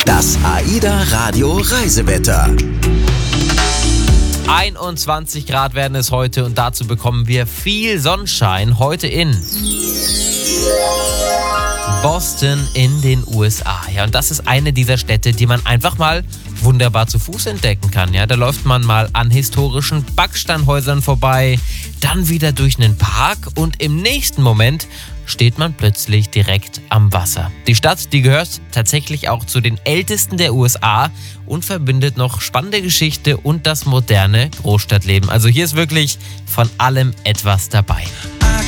Das AIDA Radio Reisewetter. 21 Grad werden es heute und dazu bekommen wir viel Sonnenschein heute in Boston in den USA. Ja, und das ist eine dieser Städte, die man einfach mal wunderbar zu Fuß entdecken kann. Ja, da läuft man mal an historischen Backsteinhäusern vorbei, dann wieder durch einen Park und im nächsten Moment steht man plötzlich direkt am Wasser. Die Stadt, die gehört tatsächlich auch zu den ältesten der USA und verbindet noch spannende Geschichte und das moderne Großstadtleben. Also hier ist wirklich von allem etwas dabei.